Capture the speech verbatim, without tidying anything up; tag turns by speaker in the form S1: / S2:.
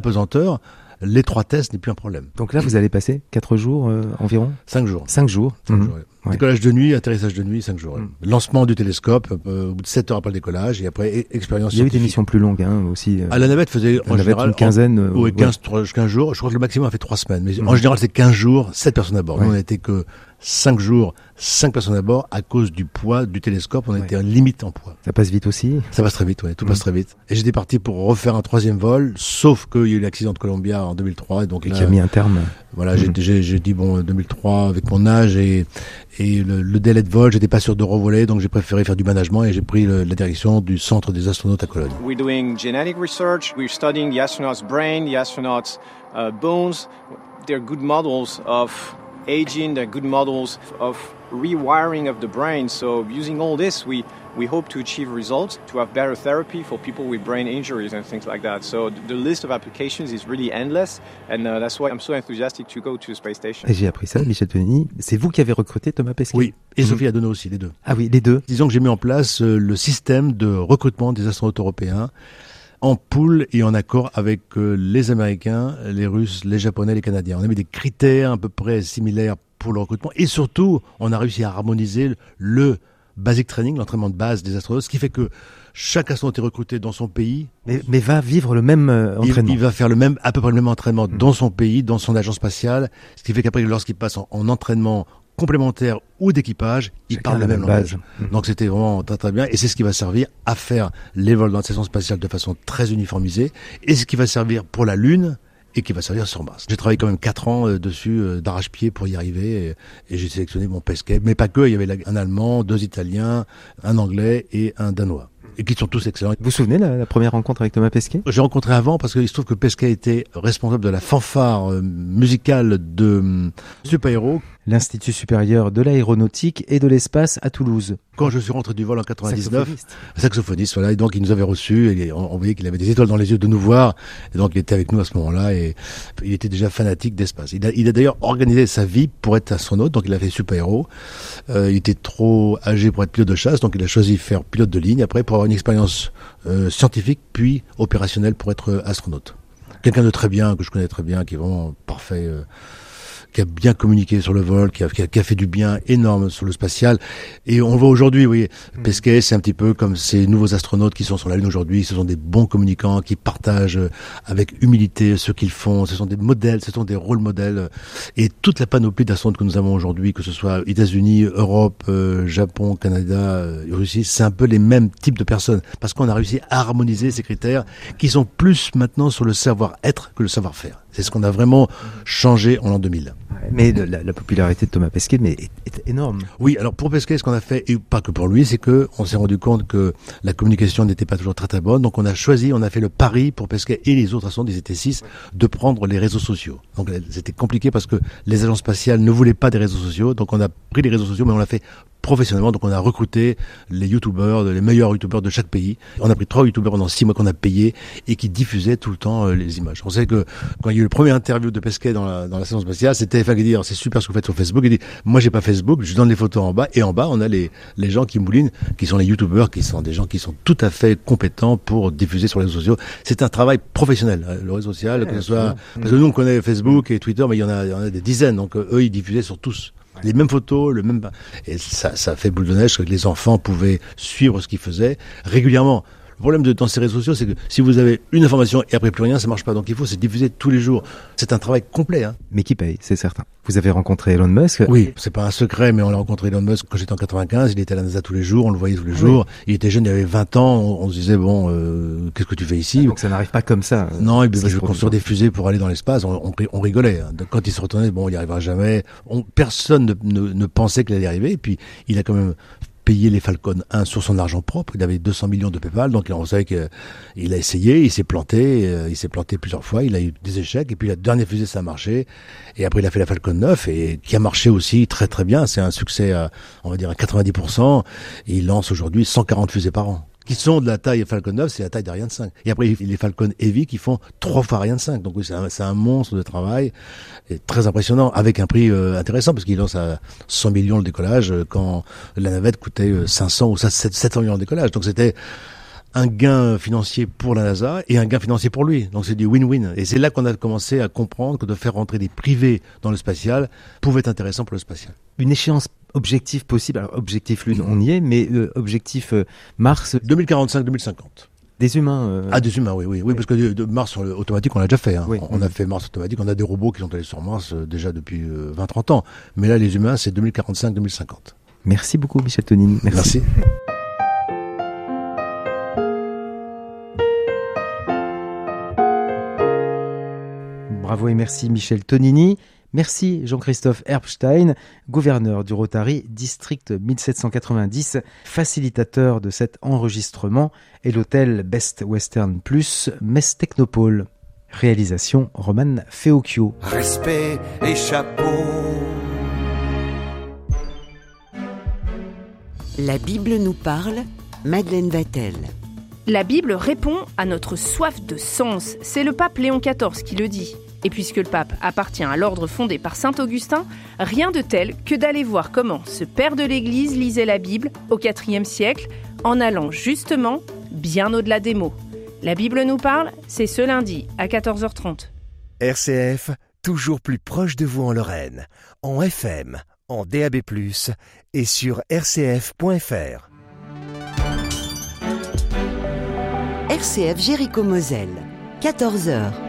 S1: l'apesanteur, l'étroitesse n'est plus un problème.
S2: Donc là, vous allez passer quatre jours euh, environ
S1: Cinq jours.
S2: Cinq jours.
S1: Cinq
S2: mmh.
S1: jours ouais.
S2: Ouais.
S1: Décollage de nuit, atterrissage de nuit, cinq jours. Ouais. Mmh. Lancement du télescope, euh, au bout de sept heures après le décollage, et après e- expérience
S2: Il y a eu
S1: scientifique.
S2: des missions plus longues hein, aussi. Euh,
S1: ah, la navette faisait
S2: la
S1: en
S2: navette
S1: général
S2: une quinzaine.
S1: En,
S2: euh,
S1: ouais, quinze,
S2: ouais.
S1: quinze jours. Je crois que le maximum a fait trois semaines. Mais mmh. en général, c'est quinze jours, sept personnes à bord. Ouais. Nous, on n'était que cinq jours, cinq personnes à bord à cause du poids du télescope. On ouais. était en limite en poids.
S2: Ça passe vite aussi.
S1: Ça passe très vite, ouais. Tout mmh. passe très vite. Et j'étais parti pour refaire un troisième vol, sauf qu'il y a eu l'accident de Columbia en deux mille trois. Et donc
S2: et
S1: là,
S2: qui a mis un terme.
S1: Voilà, mmh. j'ai, j'ai, j'ai dit bon, deux mille trois avec mon âge et et le, le délai de vol, j'étais pas sûr de revoler, donc j'ai préféré faire du management et j'ai pris le, la direction du centre des astronautes à Cologne.
S3: We're doing genetic research. We're studying the astronauts' brain, the astronauts' uh, bones. They're good models of aging. They're good models of rewiring of the brain. So using all this, we we hope to achieve results, to have better therapy for people with brain injuries and things like that. So the list of applications is really endless, and uh, that's why I'm so enthusiastic to go to the space station.
S2: Et j'ai appris ça, Michel Tonini. C'est vous qui avez recruté Thomas Pesquet?
S1: Oui, et mmh. Sophie Adenau aussi, les deux.
S2: Ah oui, les deux.
S1: Disons que j'ai mis en place euh, le système de recrutement des astronautes européens en pool et en accord avec euh, les Américains, les Russes, les Japonais, les Canadiens. On a mis des critères à peu près similaires pour le recrutement et surtout, on a réussi à harmoniser le basic training, l'entraînement de base des astronautes, ce qui fait que chaque astronaute est recruté dans son pays.
S2: Mais, mais va vivre le même euh, entraînement.
S1: Il, il va faire le même, à peu près le même entraînement mmh. dans son pays, dans son agence spatiale, ce qui fait qu'après, lorsqu'il passe en, en entraînement complémentaire ou d'équipage, il parle la même langage. Mmh. Donc c'était vraiment très très bien et c'est ce qui va servir à faire les vols dans la station spatiale de façon très uniformisée et ce qui va servir pour la Lune et qui va servir sur Mars. J'ai travaillé quand même quatre ans euh, dessus, euh, d'arrache-pied pour y arriver, et, et j'ai sélectionné mon Pesquet, mais pas que, il y avait la, un Allemand, deux Italiens, un Anglais et un Danois, et qui sont tous excellents.
S2: Vous vous souvenez la, la première rencontre avec Thomas Pesquet?
S1: J'ai rencontré avant, parce qu'il se trouve que Pesquet était responsable de la fanfare euh, musicale de euh, Super Héros,
S2: l'Institut supérieur de l'aéronautique et de l'espace à Toulouse.
S1: Quand je suis rentré du vol en quatre-vingt-dix-neuf, saxophoniste, saxophoniste voilà, et donc il nous avait reçus, et on, on voyait qu'il avait des étoiles dans les yeux de nous voir, et donc il était avec nous à ce moment-là, et il était déjà fanatique d'espace. Il a, il a d'ailleurs organisé sa vie pour être astronaute, donc il a fait Super Héros. Euh, il était trop âgé pour être pilote de chasse, donc il a choisi de faire pilote de ligne, après pour avoir une expérience euh, scientifique, puis opérationnelle pour être astronaute. Quelqu'un de très bien, que je connais très bien, qui est vraiment parfait, euh, qui a bien communiqué sur le vol, qui a, qui a, qui a fait du bien énorme sur le spatial. Et on voit aujourd'hui, vous voyez, mmh. Pesquet, c'est un petit peu comme ces nouveaux astronautes qui sont sur la Lune aujourd'hui. Ce sont des bons communicants qui partagent avec humilité ce qu'ils font. Ce sont des modèles, ce sont des rôles modèles. Et toute la panoplie d'astronautes que nous avons aujourd'hui, que ce soit États-Unis, Europe, euh, Japon, Canada, euh, Russie, c'est un peu les mêmes types de personnes. Parce qu'on a réussi à harmoniser ces critères qui sont plus maintenant sur le savoir-être que le savoir-faire. C'est ce qu'on a vraiment changé en l'an deux mille.
S2: Mais la, la popularité de Thomas Pesquet mais est, est énorme.
S1: Oui, alors pour Pesquet, ce qu'on a fait, et pas que pour lui, c'est que on s'est rendu compte que la communication n'était pas toujours très très bonne. Donc on a choisi, on a fait le pari pour Pesquet et les autres astronautes, ils étaient six, de prendre les réseaux sociaux. Donc c'était compliqué parce que les agences spatiales ne voulaient pas des réseaux sociaux. Donc on a pris les réseaux sociaux, mais on l'a fait professionnellement. Donc on a recruté les youtubeurs, les meilleurs youtubeurs de chaque pays. On a pris trois youtubeurs pendant six mois qu'on a payés et qui diffusaient tout le temps euh, les images. On sait que quand il y a eu le premier interview de Pesquet dans la, dans la station spatiale, c'était T F un qui dit, c'est super ce que vous faites sur Facebook. Il dit, moi j'ai pas Facebook, je donne les photos en bas, et en bas on a les, les gens qui moulinent, qui sont les youtubeurs, qui sont des gens qui sont tout à fait compétents pour diffuser sur les réseaux sociaux. C'est un travail professionnel, le réseau social, ouais, que ce soit, parce que nous on connaît Facebook et Twitter, mais il y en a, il y en a des dizaines, donc eux ils diffusaient sur tous. Les mêmes photos, le même, et ça, ça fait boule de neige que les enfants pouvaient suivre ce qu'ils faisaient régulièrement. Le problème de, dans ces réseaux sociaux, c'est que si vous avez une information et après plus rien, ça marche pas. Donc il faut se diffuser tous les jours. C'est un travail complet, hein.
S2: Mais qui paye, c'est certain. Vous avez rencontré Elon Musk.
S1: Oui, c'est pas un secret, mais on l'a rencontré Elon Musk quand j'étais en quatre-vingt-quinze. Il était à la NASA tous les jours, on le voyait tous les oui. jours. Il était jeune, il avait vingt ans. On, on se disait bon, euh, qu'est-ce que tu fais ici?
S2: Ah, donc ça n'arrive pas comme ça.
S1: Non, il je vais construire des fusées pour aller dans l'espace. On, on, on rigolait. Hein. Quand il se retournait, bon, il n'y arrivera jamais. On, personne ne, ne, ne pensait qu'il allait y arriver. Et puis il a quand même payé les Falcon un sur son argent propre. Il avait deux cents millions de PayPal, donc on savait qu'il a essayé, il s'est planté, euh, il s'est planté plusieurs fois, il a eu des échecs, et puis la dernière fusée, ça a marché, et après il a fait la Falcon neuf, et qui a marché aussi très très bien, c'est un succès, à, on va dire à quatre-vingt-dix pour cent, et il lance aujourd'hui cent quarante fusées par an. Qui sont de la taille Falcon neuf, c'est la taille d'Ariane cinq. Et après, les Falcon Heavy qui font trois fois Ariane cinq. Donc oui, c'est un, c'est un monstre de travail, et très impressionnant, avec un prix euh, intéressant, parce qu'il lance à cent millions le décollage, euh, quand la navette coûtait euh, cinq cents ou sept cents millions le décollage. Donc c'était un gain financier pour la NASA et un gain financier pour lui. Donc c'est du win-win. Et c'est là qu'on a commencé à comprendre que de faire rentrer des privés dans le spatial pouvait être intéressant pour le spatial.
S2: Une échéance objectif possible, alors objectif Lune, on y est, mais euh, objectif euh, Mars...
S1: deux mille quarante-cinq deux mille cinquante.
S2: Des humains euh...
S1: Ah, des humains, oui, oui, oui, parce que de, de Mars automatique, on l'a déjà fait. Hein.
S2: Oui.
S1: On a fait Mars automatique, on a des robots qui sont allés sur Mars euh, déjà depuis euh, vingt trente ans. Mais là, les humains, c'est deux mille quarante-cinq deux mille cinquante.
S2: Merci beaucoup, Michel Tonini. Merci.
S1: Merci.
S2: Bravo et merci, Michel Tonini. Merci Jean-Christophe Herbstein, gouverneur du Rotary District mille sept cent quatre-vingt-dix, facilitateur de cet enregistrement, et l'hôtel Best Western Plus, Metz Technopole. Réalisation Roman Feocchio.
S4: Respect et chapeau.
S5: La Bible nous parle, Madeleine Vatel.
S6: La Bible répond à notre soif de sens. C'est le pape Léon quatorze qui le dit. Et puisque le pape appartient à l'ordre fondé par saint Augustin, rien de tel que d'aller voir comment ce père de l'Église lisait la Bible au quatrième siècle, en allant justement bien au-delà des mots. La Bible nous parle, c'est ce lundi à quatorze heures trente.
S4: R C F, toujours plus proche de vous en Lorraine, en F M, en D A B plus, et sur r c f point f r.
S5: R C F Jéricho-Moselle, quatorze heures.